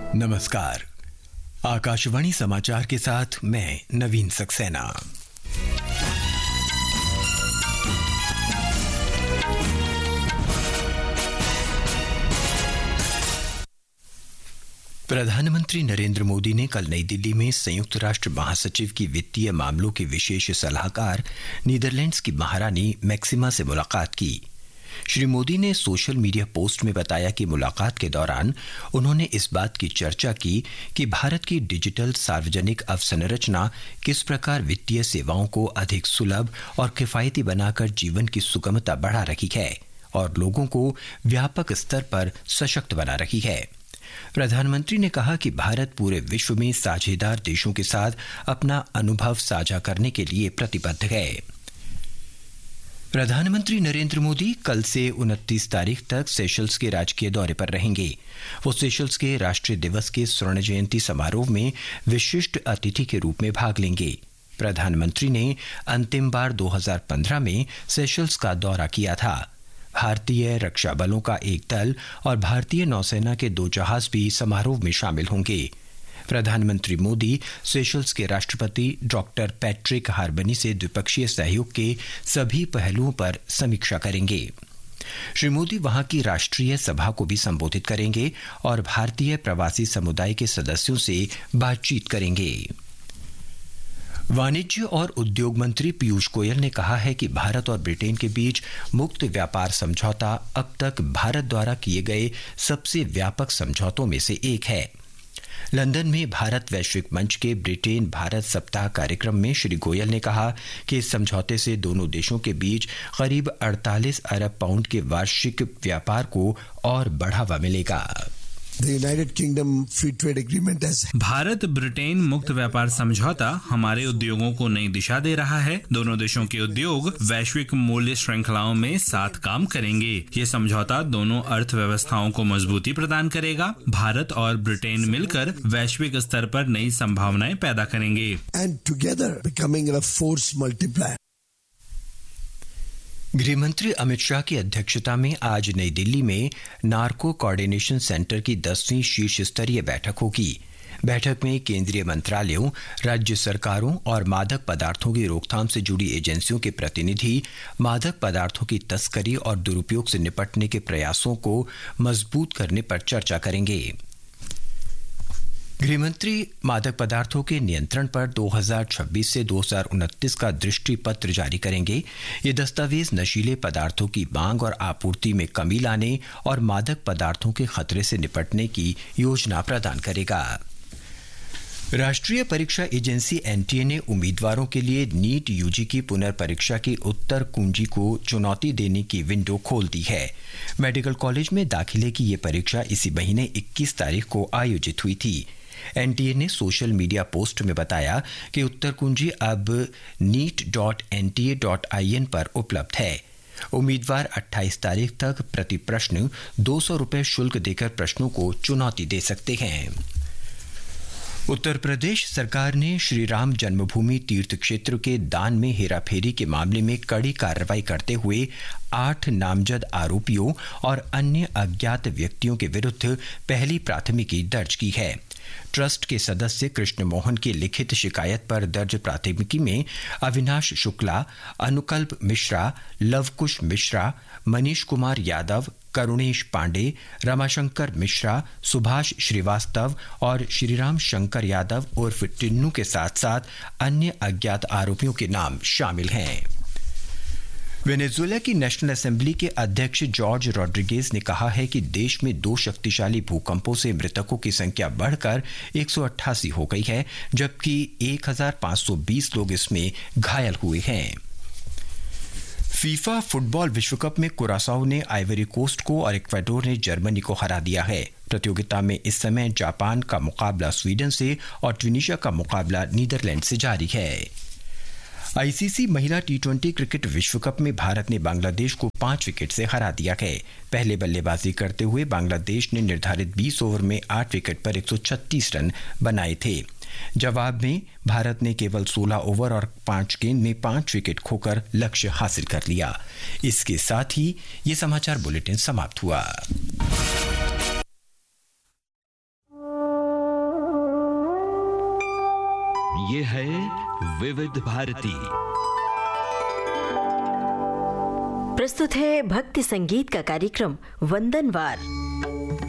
नमस्कार। आकाशवाणी समाचार के साथ मैं नवीन सक्सेना। प्रधानमंत्री नरेंद्र मोदी ने कल नई दिल्ली में संयुक्त राष्ट्र महासचिव की वित्तीय मामलों के विशेष सलाहकार नीदरलैंड्स की महारानी मैक्सिमा से मुलाकात की। श्री मोदी ने सोशल मीडिया पोस्ट में बताया कि मुलाकात के दौरान उन्होंने इस बात की चर्चा की कि भारत की डिजिटल सार्वजनिक अवसंरचना किस प्रकार वित्तीय सेवाओं को अधिक सुलभ और किफायती बनाकर जीवन की सुगमता बढ़ा रही है और लोगों को व्यापक स्तर पर सशक्त बना रही है। प्रधानमंत्री ने कहा कि भारत पूरे विश्व में साझेदार देशों के साथ अपना अनुभव साझा करने के लिए प्रतिबद्ध है। प्रधानमंत्री नरेंद्र मोदी कल से 29 तारीख तक सेशल्स के राजकीय दौरे पर रहेंगे। वो सेशल्स के राष्ट्रीय दिवस के स्वर्ण जयंती समारोह में विशिष्ट अतिथि के रूप में भाग लेंगे। प्रधानमंत्री ने अंतिम बार 2015 में सेशल्स का दौरा किया था। भारतीय रक्षा बलों का एक दल और भारतीय नौसेना के 2 जहाज भी समारोह में शामिल होंगे। प्रधानमंत्री मोदी सेशल्स के राष्ट्रपति डॉक्टर पैट्रिक हार्बनी से द्विपक्षीय सहयोग के सभी पहलुओं पर समीक्षा करेंगे। श्री मोदी वहां की राष्ट्रीय सभा को भी संबोधित करेंगे और भारतीय प्रवासी समुदाय के सदस्यों से बातचीत करेंगे। वाणिज्य और उद्योग मंत्री पीयूष गोयल ने कहा है कि भारत और ब्रिटेन के बीच मुक्त व्यापार समझौता अब तक भारत द्वारा किए गए सबसे व्यापक समझौतों में से एक है। लंदन में भारत वैश्विक मंच के ब्रिटेन भारत सप्ताह कार्यक्रम में श्री गोयल ने कहा कि इस समझौते से दोनों देशों के बीच करीब 48 अरब पाउंड के वार्षिक व्यापार को और बढ़ावा मिलेगा। भारत ब्रिटेन मुक्त व्यापार समझौता हमारे उद्योगों को नई दिशा दे रहा है। दोनों देशों के उद्योग वैश्विक मूल्य श्रृंखलाओं में साथ काम करेंगे। ये समझौता दोनों अर्थव्यवस्थाओं को मजबूती प्रदान करेगा। भारत और ब्रिटेन मिलकर वैश्विक स्तर पर नई संभावनाएं पैदा करेंगे। गृहमंत्री अमित शाह की अध्यक्षता में आज नई दिल्ली में नार्को कोऑर्डिनेशन सेंटर की 10वीं शीर्ष स्तरीय बैठक होगी। बैठक में केंद्रीय मंत्रालयों, राज्य सरकारों और मादक पदार्थों की रोकथाम से जुड़ी एजेंसियों के प्रतिनिधि मादक पदार्थों की तस्करी और दुरुपयोग से निपटने के प्रयासों को मजबूत करने पर चर्चा करेंगे। गृहमंत्री मादक पदार्थों के नियंत्रण पर 2026 से 2029 का दृष्टि पत्र जारी करेंगे। ये दस्तावेज नशीले पदार्थों की मांग और आपूर्ति में कमी लाने और मादक पदार्थों के खतरे से निपटने की योजना प्रदान करेगा। राष्ट्रीय परीक्षा एजेंसी एनटीए ने उम्मीदवारों के लिए नीट यूजी की पुनर्परीक्षा की उत्तर कुंजी को चुनौती देने की विंडो खोल दी है। मेडिकल कॉलेज में दाखिले की ये परीक्षा इसी महीने 21 तारीख को आयोजित हुई थी। एनटीए ने सोशल मीडिया पोस्ट में बताया कि उत्तर कुंजी अब neet.nta.in पर उपलब्ध है। उम्मीदवार 28 तारीख तक प्रति प्रश्न 200 रुपये शुल्क देकर प्रश्नों को चुनौती दे सकते हैं। उत्तर प्रदेश सरकार ने श्री राम जन्मभूमि तीर्थ क्षेत्र के दान में हेराफेरी के मामले में कड़ी कार्रवाई करते हुए 8 नामजद आरोपियों और अन्य अज्ञात व्यक्तियों के विरुद्ध पहली प्राथमिकी दर्ज की है। ट्रस्ट के सदस्य कृष्ण मोहन की लिखित शिकायत पर दर्ज प्राथमिकी में अविनाश शुक्ला, अनुकल्प मिश्रा, लवकुश मिश्रा, मनीष कुमार यादव, करुणेश पांडे, रमाशंकर मिश्रा, सुभाष श्रीवास्तव और श्रीराम शंकर यादव उर्फ टिन्नू के साथ साथ अन्य अज्ञात आरोपियों के नाम शामिल हैं। वेनेजुएला की नेशनल असेंबली के अध्यक्ष जॉर्ज रोड्रिगेज ने कहा है कि देश में 2 शक्तिशाली भूकंपों से मृतकों की संख्या बढ़कर 188 हो गई है, जबकि 1520 लोग इसमें घायल हुए हैं। फीफा फुटबॉल विश्व कप में कुरासाओ ने आइवरी कोस्ट को और इक्वाडोर ने जर्मनी को हरा दिया है। प्रतियोगिता में इस समय जापान का मुकाबला स्वीडन से और ट्यूनीशिया का मुकाबला नीदरलैंड से जारी है। आईसीसी महिला टी20 क्रिकेट विश्व कप में भारत ने बांग्लादेश को 5 विकेट से हरा दिया है। पहले बल्लेबाजी करते हुए बांग्लादेश ने निर्धारित 20 ओवर में 8 विकेट पर 136 रन बनाए थे। जवाब में भारत ने केवल 16 ओवर और 5 गेंद में 5 विकेट खोकर लक्ष्य हासिल कर लिया। इसके साथ ही ये समाचार बुलेटिन समाप्त हुआ। ये है विविध भारती। प्रस्तुत है भक्ति संगीत का कार्यक्रम वंदनवार।